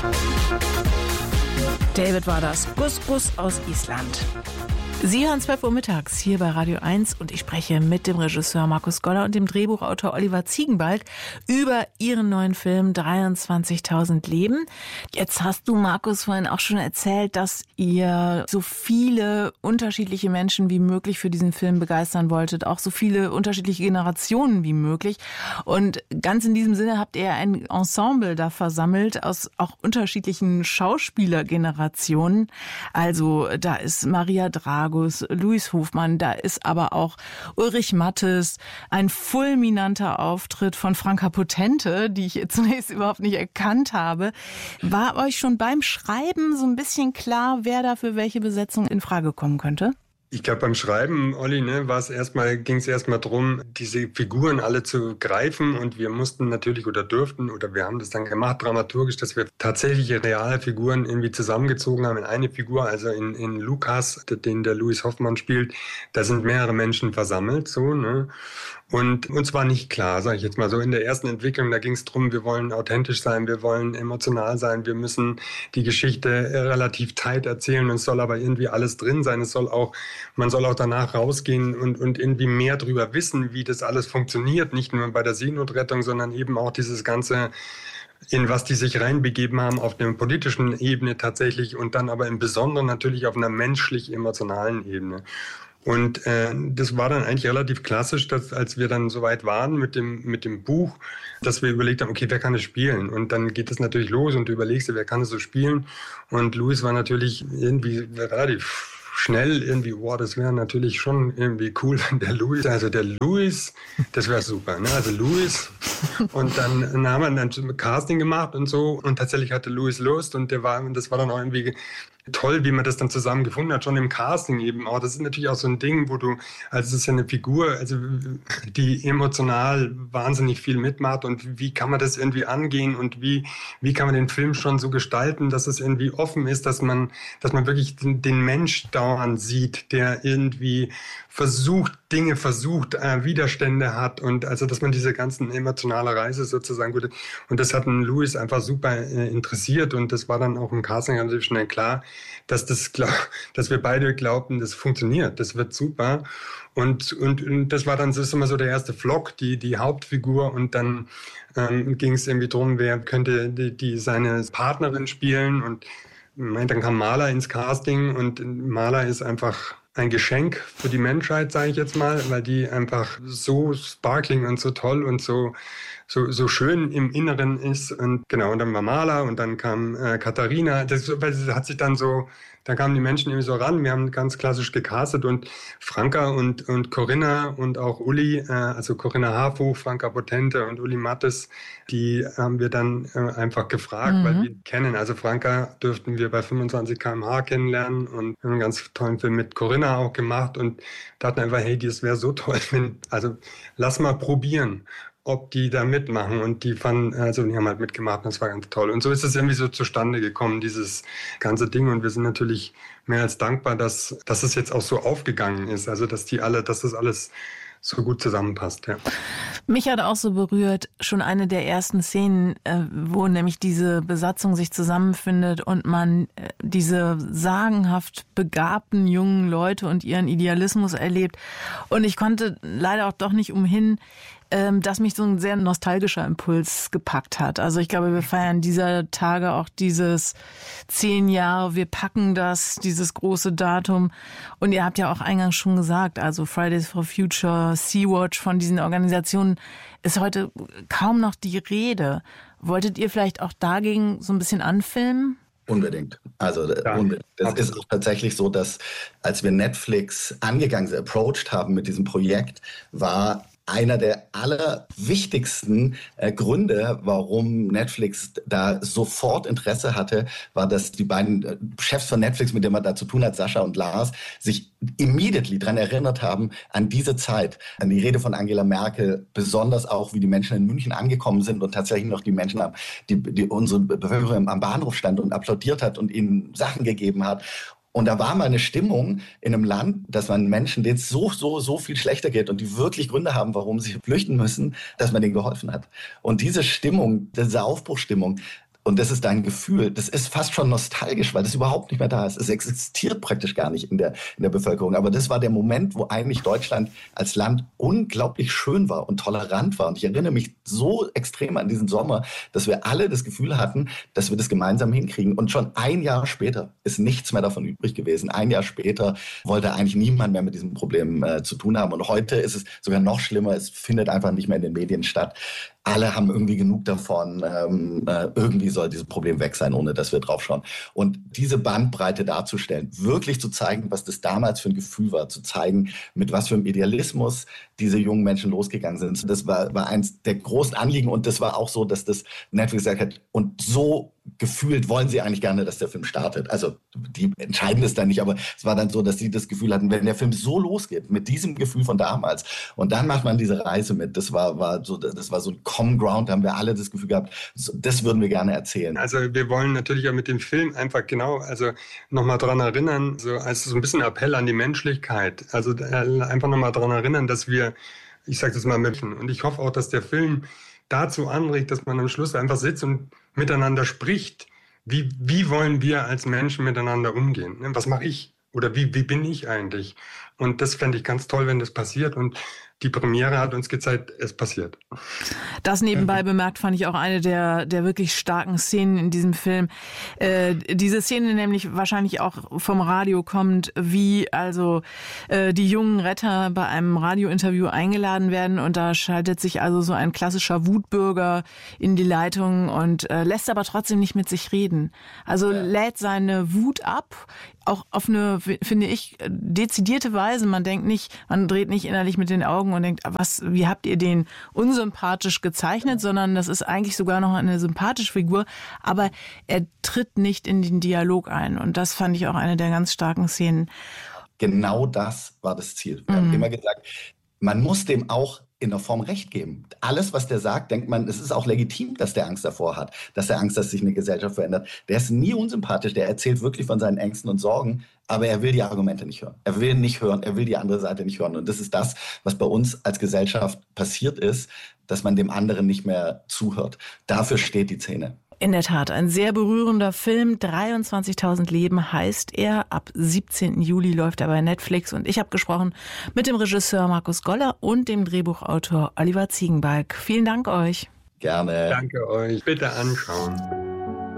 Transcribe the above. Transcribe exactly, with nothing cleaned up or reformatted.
David war das, Gus Gus aus Island. Sie hören zwölf Uhr mittags hier bei Radio eins und ich spreche mit dem Regisseur Markus Goller und dem Drehbuchautor Oliver Ziegenbalg über ihren neuen Film dreiundzwanzigtausend Leben. Jetzt hast du, Markus, vorhin auch schon erzählt, dass ihr so viele unterschiedliche Menschen wie möglich für diesen Film begeistern wolltet, auch so viele unterschiedliche Generationen wie möglich. Und ganz in diesem Sinne habt ihr ein Ensemble da versammelt aus auch unterschiedlichen Schauspielergenerationen. Also da ist Maria Drago, Louis Hofmann, da ist aber auch Ulrich Mattes, ein fulminanter Auftritt von Franka Potente, die ich zunächst überhaupt nicht erkannt habe. War euch schon beim Schreiben so ein bisschen klar, wer da für welche Besetzung in Frage kommen könnte? Ich glaube, beim Schreiben, Olli, ne, war es erstmal, ging es erstmal darum, diese Figuren alle zu greifen und wir mussten natürlich oder durften oder wir haben das dann gemacht, dramaturgisch, dass wir tatsächlich reale Figuren irgendwie zusammengezogen haben in eine Figur, also in, in Lukas, den der Louis Hofmann spielt, da sind mehrere Menschen versammelt, so, ne. Und uns war nicht klar, sage ich jetzt mal so, in der ersten Entwicklung, da ging es darum, wir wollen authentisch sein, wir wollen emotional sein, wir müssen die Geschichte relativ tight erzählen und es soll aber irgendwie alles drin sein, es soll auch, man soll auch danach rausgehen und, und irgendwie mehr drüber wissen, wie das alles funktioniert, nicht nur bei der Seenotrettung, sondern eben auch dieses ganze, in was die sich reinbegeben haben auf der politischen Ebene tatsächlich und dann aber im Besonderen natürlich auf einer menschlich-emotionalen Ebene. Und äh, das war dann eigentlich relativ klassisch, dass als wir dann soweit waren mit dem mit dem Buch, dass wir überlegt haben, okay, wer kann es spielen? Und dann geht es natürlich los und du überlegst dir, wer kann es so spielen? Und Louis war natürlich irgendwie relativ schnell irgendwie, wow, das wäre natürlich schon irgendwie cool, wenn der Louis, also der Louis, das wäre super, ne? Also Louis. Und dann, dann haben wir dann ein Casting gemacht und so und tatsächlich hatte Louis Lust und der war, und das war dann auch irgendwie toll, wie man das dann zusammen gefunden hat, schon im Casting eben auch. Das ist natürlich auch so ein Ding, wo du, also es ist ja eine Figur, also die emotional wahnsinnig viel mitmacht und wie kann man das irgendwie angehen und wie, wie kann man den Film schon so gestalten, dass es irgendwie offen ist, dass man, dass man wirklich den, den Mensch dauernd sieht, der irgendwie versucht, Dinge versucht, äh, Widerstände hat und also, dass man diese ganzen emotionale Reise sozusagen gut, und das hat einen Louis einfach super äh, interessiert und das war dann auch im Casting relativ schnell klar, dass das, glaub, dass wir beide glaubten, das funktioniert, das wird super und, und, und das war dann, das ist immer so der erste Vlog, die, die Hauptfigur und dann ähm, ging es irgendwie drum, wer könnte die, die seine Partnerin spielen und dann kam Marla ins Casting und Marla ist einfach ein Geschenk für die Menschheit, sage ich jetzt mal, weil die einfach so sparkling und so toll und so so so schön im Inneren ist und genau, und dann war Marla und dann kam äh, Katharina, das, weil das hat sich dann so, da kamen die Menschen irgendwie so ran, wir haben ganz klassisch gecastet und Franka und und Corinna und auch Uli, äh, also Corinna Harfuch, Franka Potente und Uli Mattes, die haben wir dann äh, einfach gefragt, mhm. weil wir kennen, also Franka dürften wir bei fünfundzwanzig Kilometer pro Stunde kennenlernen und wir haben einen ganz tollen Film mit Corinna auch gemacht und dachten einfach, hey, das wäre so toll, wenn, also lass mal probieren, ob die da mitmachen und die fanden, also die haben halt mitgemacht und das war ganz toll. Und so ist es irgendwie so zustande gekommen, dieses ganze Ding und wir sind natürlich mehr als dankbar, dass, dass es jetzt auch so aufgegangen ist, also dass die alle, dass das alles so gut zusammenpasst, ja. Mich hat auch so berührt, schon eine der ersten Szenen, wo nämlich diese Besatzung sich zusammenfindet und man diese sagenhaft begabten jungen Leute und ihren Idealismus erlebt. Und ich konnte leider auch doch nicht umhin, dass mich so ein sehr nostalgischer Impuls gepackt hat. Also ich glaube, wir feiern dieser Tage auch dieses zehn Jahre, wir packen das, dieses große Datum. Und ihr habt ja auch eingangs schon gesagt, also Fridays for Future, Sea-Watch, von diesen Organisationen ist heute kaum noch die Rede. Wolltet ihr vielleicht auch dagegen so ein bisschen anfilmen? Unbedingt. Also ja, unbedingt. Das absolut. Ist auch tatsächlich so, dass als wir Netflix angegangen sind, approached haben mit diesem Projekt, war einer der allerwichtigsten äh, Gründe, warum Netflix da sofort Interesse hatte, war, dass die beiden äh, Chefs von Netflix, mit denen man da zu tun hat, Sascha und Lars, sich immediately daran erinnert haben, an diese Zeit, an die Rede von Angela Merkel, besonders auch, wie die Menschen in München angekommen sind und tatsächlich noch die Menschen, die, die unsere Bevölkerung am Bahnhof stand und applaudiert hat und ihnen Sachen gegeben hat. Und da war mal eine Stimmung in einem Land, dass man Menschen, denen es so, so, so viel schlechter geht und die wirklich Gründe haben, warum sie flüchten müssen, dass man denen geholfen hat. Und diese Stimmung, diese Aufbruchstimmung, und das ist dein Gefühl, das ist fast schon nostalgisch, weil das überhaupt nicht mehr da ist. Es existiert praktisch gar nicht in der, in der Bevölkerung. Aber das war der Moment, wo eigentlich Deutschland als Land unglaublich schön war und tolerant war. Und ich erinnere mich so extrem an diesen Sommer, dass wir alle das Gefühl hatten, dass wir das gemeinsam hinkriegen. Und schon ein Jahr später ist nichts mehr davon übrig gewesen. Ein Jahr später wollte eigentlich niemand mehr mit diesem Problem äh, zu tun haben. Und heute ist es sogar noch schlimmer. Es findet einfach nicht mehr in den Medien statt. Alle haben irgendwie genug davon. Ähm, äh, irgendwie soll dieses Problem weg sein, ohne dass wir draufschauen. Und diese Bandbreite darzustellen, wirklich zu zeigen, was das damals für ein Gefühl war, zu zeigen, mit was für einem Idealismus diese jungen Menschen losgegangen sind. Das war, war eins der großen Anliegen. Und das war auch so, dass das Netflix gesagt hat, und so gefühlt wollen sie eigentlich gerne, dass der Film startet. Also die entscheiden es dann nicht, aber es war dann so, dass sie das Gefühl hatten, wenn der Film so losgeht, mit diesem Gefühl von damals, und dann macht man diese Reise mit, das war, war so, das war so ein Common Ground, da haben wir alle das Gefühl gehabt, das würden wir gerne erzählen. Also wir wollen natürlich auch mit dem Film einfach genau, also nochmal dran erinnern, so als so ein bisschen Appell an die Menschlichkeit, also einfach nochmal dran erinnern, dass wir, ich sage das mal mit, und ich hoffe auch, dass der Film dazu anregt, dass man am Schluss einfach sitzt und miteinander spricht. Wie, wie wollen wir als Menschen miteinander umgehen? Was mache ich? Oder wie, wie bin ich eigentlich? Und das fände ich ganz toll, wenn das passiert. Und die Premiere hat uns gezeigt, es passiert. Das nebenbei bemerkt fand ich auch eine der, der wirklich starken Szenen in diesem Film. Äh, diese Szene nämlich wahrscheinlich auch vom Radio kommt, wie also äh, die jungen Retter bei einem Radiointerview eingeladen werden und da schaltet sich also so ein klassischer Wutbürger in die Leitung und äh, lässt aber trotzdem nicht mit sich reden. Also ja. lädt seine Wut ab, auch auf eine, finde ich, dezidierte Weise. Man denkt nicht, man dreht nicht innerlich mit den Augen und denkt, was, wie habt ihr den unsympathisch gezeichnet, sondern das ist eigentlich sogar noch eine sympathische Figur, aber er tritt nicht in den Dialog ein und das fand ich auch eine der ganz starken Szenen. Genau das war das Ziel. Wir mhm. haben immer gesagt, man muss dem auch in der Form Recht geben. Alles, was der sagt, denkt man, es ist auch legitim, dass der Angst davor hat, dass er Angst, dass sich eine Gesellschaft verändert. Der ist nie unsympathisch, der erzählt wirklich von seinen Ängsten und Sorgen, aber er will die Argumente nicht hören. Er will nicht hören, er will die andere Seite nicht hören. Und das ist das, was bei uns als Gesellschaft passiert ist, dass man dem anderen nicht mehr zuhört. Dafür steht die Szene. In der Tat, ein sehr berührender Film. dreiundzwanzigtausend Leben heißt er. Ab siebzehnten Juli läuft er bei Netflix. Und ich habe gesprochen mit dem Regisseur Markus Goller und dem Drehbuchautor Oliver Ziegenbalg. Vielen Dank euch. Gerne. Danke euch. Bitte anschauen.